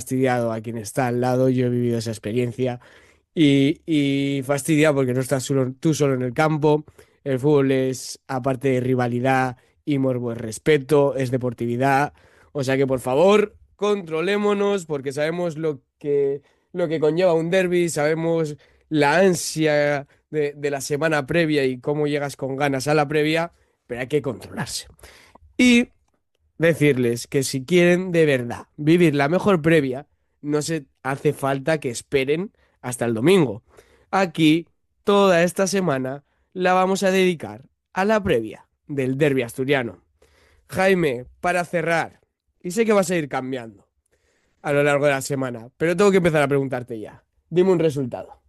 fastidiado a quien está al lado. Yo he vivido esa experiencia y fastidia porque no estás tú solo en el campo. El fútbol es, aparte de rivalidad y morbo, es respeto, es deportividad. O sea que por favor, controlémonos porque sabemos lo que conlleva un derbi, sabemos la ansia de la semana previa y cómo llegas con ganas a la previa, pero hay que controlarse. Y decirles que si quieren de verdad vivir la mejor previa, no se hace falta que esperen hasta el domingo. Aquí, toda esta semana la vamos a dedicar a la previa del derbi asturiano. Jaime, para cerrar, y sé que vas a ir cambiando a lo largo de la semana, pero tengo que empezar a preguntarte ya. Dime un resultado.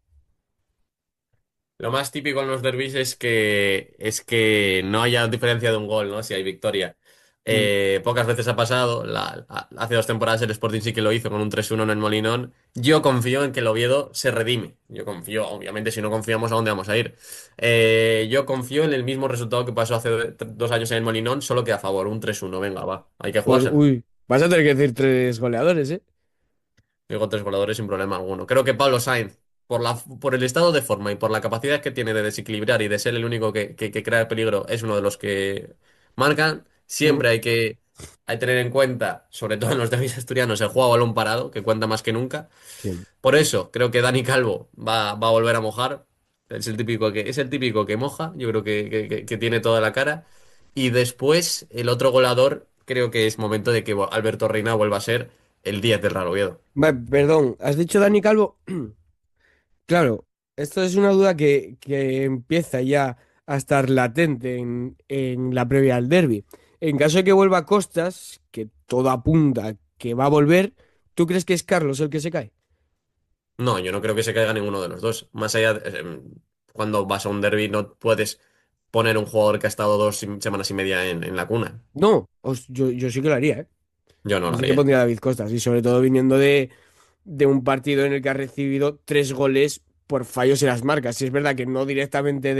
Lo más típico en los derbis es que no haya diferencia de un gol, ¿no? Si hay victoria. Mm. Pocas veces ha pasado. Hace 2 temporadas el Sporting sí que lo hizo con un 3-1 en el Molinón. Yo confío en que el Oviedo se redime. Yo confío, obviamente, si no confiamos, ¿a dónde vamos a ir? Yo confío en el mismo resultado que pasó hace 2 años en el Molinón, solo que a favor, un 3-1. Venga, va, hay que Pues, jugársela. uy, vas a tener que decir tres goleadores, ¿eh? Digo, 3 goleadores sin problema alguno. Creo que Pablo Sainz, por el estado de forma y por la capacidad que tiene de desequilibrar y de ser el único que crea peligro, es uno de los que marcan. Mm. Siempre hay que tener en cuenta, sobre todo en los derbis asturianos, el juego a balón parado, que cuenta más que nunca. Sí. Por eso, creo que Dani Calvo va a volver a mojar. Es el típico que moja. Yo creo que tiene toda la cara. Y después, el otro goleador, creo que es momento de que Alberto Reina vuelva a ser el 10 del Real Oviedo. Perdón, ¿has dicho Dani Calvo? Claro, esto es una duda que empieza ya a estar latente en la previa al derby. En caso de que vuelva Costas, que todo apunta que va a volver, ¿tú crees que es Carlos el que se cae? No, yo no creo que se caiga ninguno de los dos. Más allá, cuando vas a un derby no puedes poner un jugador que ha estado 2 semanas y media en la cuna. No, yo sí que lo haría, ¿eh? Yo no Yo lo sí que haría. pondría a David Costas, y sobre todo viniendo de un partido en el que ha recibido tres goles por fallos en las marcas. Si es verdad que no directamente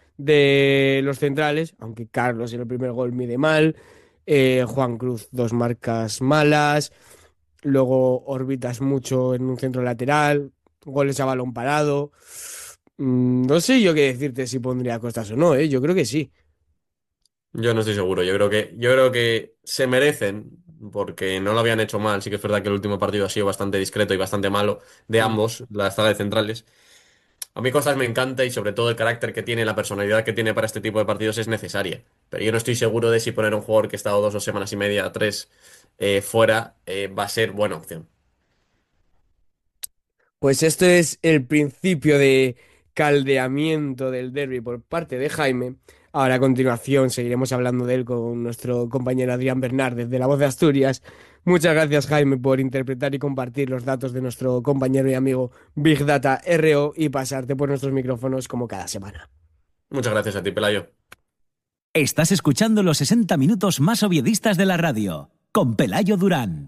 de los centrales, aunque Carlos en el primer gol mide mal, Juan Cruz dos marcas malas, luego orbitas mucho en un centro lateral, goles a balón parado. No sé yo qué decirte si pondría a Costas o no, ¿eh? Yo creo que sí. Yo no estoy seguro. Yo creo que se merecen, porque no lo habían hecho mal. Sí que es verdad que el último partido ha sido bastante discreto y bastante malo de Mm. ambos, la saga de centrales. A mí Costas me encanta y sobre todo el carácter que tiene, la personalidad que tiene para este tipo de partidos es necesaria. Pero yo no estoy seguro de si poner a un jugador que ha estado 2 semanas y media, tres, fuera, va a ser buena opción. Pues esto es el principio de caldeamiento del derby por parte de Jaime. Ahora a continuación seguiremos hablando de él con nuestro compañero Adrián Bernard desde La Voz de Asturias. Muchas gracias Jaime por interpretar y compartir los datos de nuestro compañero y amigo Big Data RO y pasarte por nuestros micrófonos como cada semana. Muchas gracias a ti, Pelayo. Estás escuchando los 60 minutos más oviedistas de la radio, con Pelayo Durán.